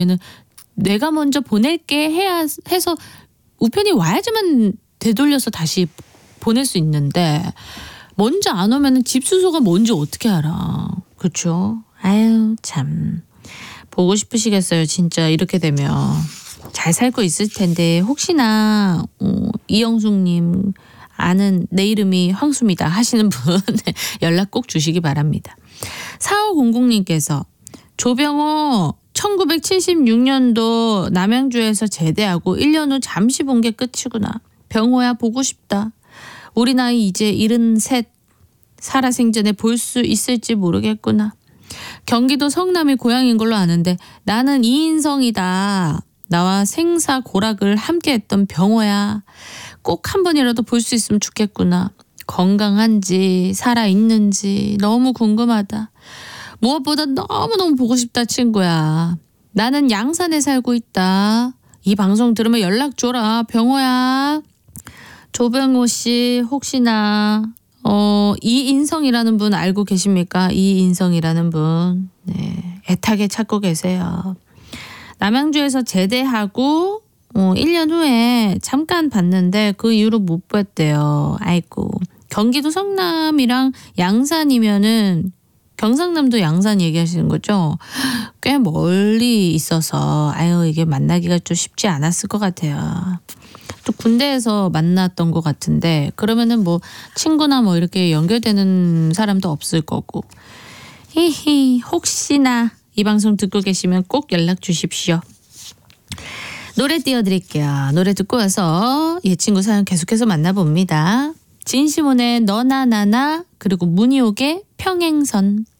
내가 먼저 보낼게 해야 해서 우편이 와야지만 되돌려서 다시 보낼 수 있는데 먼저 안 오면은 집 주소가 뭔지 어떻게 알아. 그렇죠? 아유 참 보고 싶으시겠어요. 진짜 이렇게 되면 잘 살고 있을 텐데 혹시나 이영숙님 아는 내 이름이 황수입니다 하시는 분 연락 꼭 주시기 바랍니다. 4500님께서 조병호 1976년도 남양주에서 제대하고 1년 후 잠시 본 게 끝이구나. 병호야 보고 싶다. 우리 나이 이제 73. 살아생전에 볼 수 있을지 모르겠구나. 경기도 성남이 고향인 걸로 아는데 나는 이인성이다. 나와 생사 고락을 함께했던 병호야. 꼭 한 번이라도 볼 수 있으면 좋겠구나. 건강한지 살아있는지 너무 궁금하다. 무엇보다 너무너무 보고 싶다 친구야. 나는 양산에 살고 있다. 이 방송 들으면 연락 줘라 병호야. 조병호 씨 혹시나 이인성이라는 분 알고 계십니까? 이인성이라는 분. 네, 애타게 찾고 계세요. 남양주에서 제대하고 1년 후에 잠깐 봤는데 그 이후로 못 봤대요. 아이고. 경기도 성남이랑 양산이면은 경상남도 양산 얘기하시는 거죠? 꽤 멀리 있어서 아유 이게 만나기가 좀 쉽지 않았을 것 같아요. 또 군대에서 만났던 것 같은데 그러면은 뭐 친구나 뭐 이렇게 연결되는 사람도 없을 거고. 히히 혹시나 이 방송 듣고 계시면 꼭 연락 주십시오. 노래 띄워드릴게요. 노래 듣고 와서 친구 사연 계속해서 만나봅니다. 진시몬의 너나 나나 그리고 문희옥의 평행선.